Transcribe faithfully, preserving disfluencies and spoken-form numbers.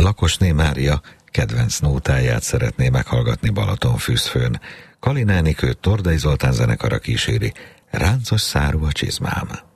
Lakosné Mária kedvenc nótáját szeretné meghallgatni Balatonfürdfőn. Kalinánikőt Tordai Zoltán zenekara kíséri, Ráncos szárú a csizmám.